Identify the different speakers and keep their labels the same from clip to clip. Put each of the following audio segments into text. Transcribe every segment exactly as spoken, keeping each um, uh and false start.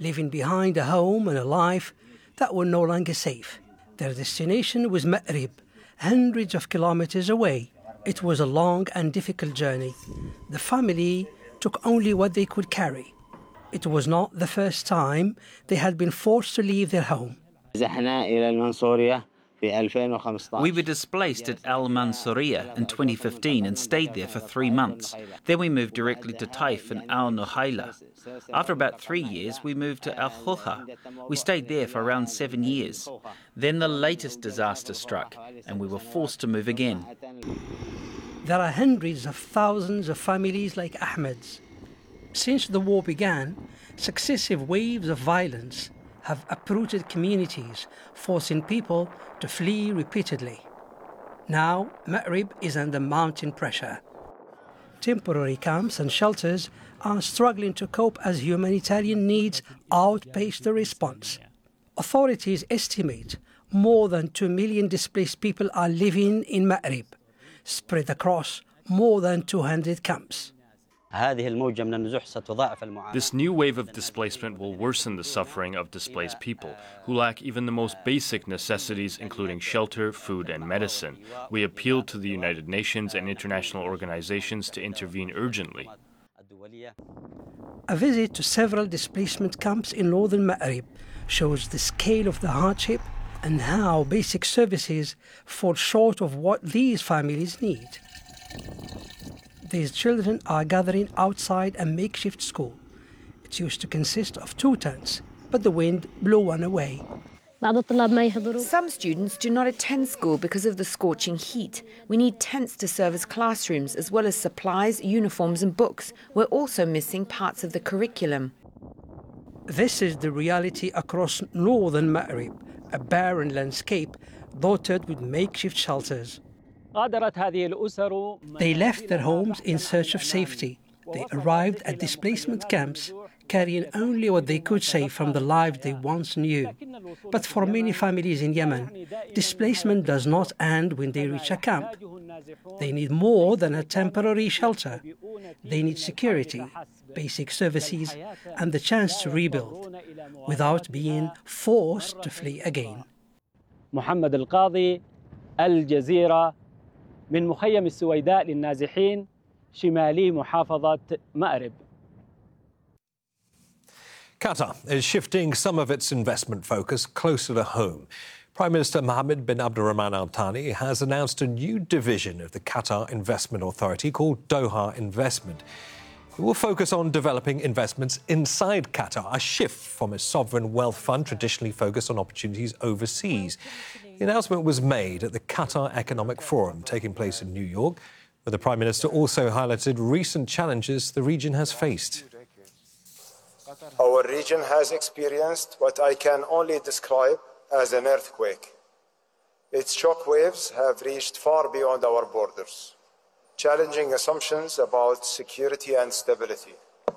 Speaker 1: leaving behind a home and a life that were no longer safe. Their destination was Ma'rib, hundreds of kilometers away. It was a long and difficult journey. The family took only what they could carry. It was not the first time they had been forced to leave their home.
Speaker 2: We were displaced at Al Mansouriya in twenty fifteen and stayed there for three months. Then we moved directly to Taif and Al Nuhaila. After about three years, we moved to Al Khulha. We stayed there for around seven years. Then the latest disaster struck, and we were forced to move again.
Speaker 1: There are hundreds of thousands of families like Ahmed's. Since the war began, successive waves of violence have uprooted communities, forcing people to flee repeatedly. Now, Ma'rib is under mounting pressure. Temporary camps and shelters are struggling to cope as humanitarian needs outpace the response. Authorities estimate more than two million displaced people are living in Ma'rib, spread across more than two hundred camps.
Speaker 3: This new wave of displacement will worsen the suffering of displaced people who lack even the most basic necessities, including shelter, food, and medicine. We appeal to the United Nations and international organizations to intervene urgently.
Speaker 1: A visit to several displacement camps in northern Ma'rib shows the scale of the hardship and how basic services fall short of what these families need. These children are gathering outside a makeshift school. It used to consist of two tents, but the wind blew one away.
Speaker 4: Some students do not attend school because of the scorching heat. We need tents to serve as classrooms, as well as supplies, uniforms and books. We're also missing parts of the curriculum.
Speaker 1: This is the reality across northern Ma'rib, a barren landscape dotted with makeshift shelters. They left their homes in search of safety. They arrived at displacement camps, carrying only what they could save from the life they once knew. But for many families in Yemen, displacement does not end when they reach a camp. They need more than a temporary shelter. They need security, basic services, and the chance to rebuild without being forced to flee again.
Speaker 5: محمد القاضي الجزيرة من مخيم السويداء للنازحين شمالي محافظة مأرب.
Speaker 6: Qatar is shifting some of its investment focus closer to home. Prime Minister Mohammed bin Abdulrahman Al Thani has announced a new division of the Qatar Investment Authority called Doha Investment. It will focus on developing investments inside Qatar, a shift from a sovereign wealth fund traditionally focused on opportunities overseas. The announcement was made at the Qatar Economic Forum taking place in New York, where the Prime Minister also highlighted recent challenges the region has faced.
Speaker 7: Our region has experienced what I can only describe as an earthquake. Its shock waves have reached far beyond our borders, challenging assumptions about security and stability.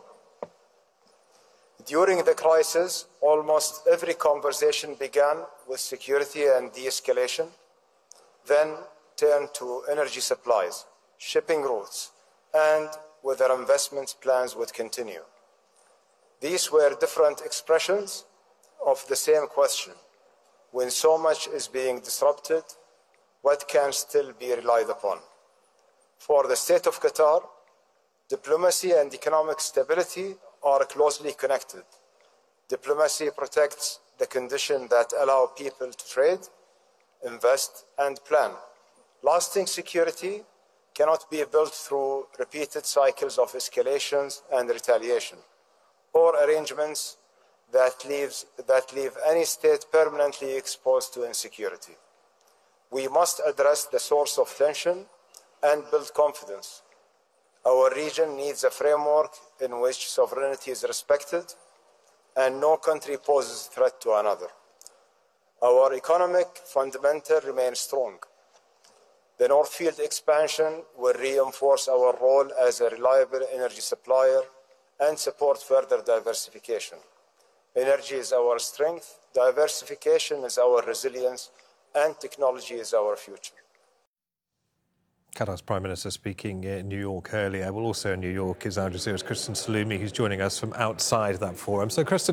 Speaker 7: During the crisis, almost every conversation began with security and de-escalation, then turned to energy supplies, shipping routes, and whether investment plans would continue. These were different expressions of the same question. When so much is being disrupted, what can still be relied upon? For the state of Qatar, diplomacy and economic stability are closely connected. Diplomacy protects the conditions that allow people to trade, invest, and plan. Lasting security cannot be built through repeated cycles of escalations and retaliation, or arrangements that, leaves, that leave any state permanently exposed to insecurity. We must address the source of tension and build confidence. Our region needs a framework in which sovereignty is respected and no country poses a threat to another. Our economic fundamental remains strong. The North Field expansion will reinforce our role as a reliable energy supplier and support further diversification. Energy is our strength, diversification is our resilience, and technology is our future.
Speaker 6: Qatar's Prime Minister speaking in New York earlier. Well, also in New York is Al Jazeera's Kristen Salumi, who's joining us from outside that forum. So, Kristen,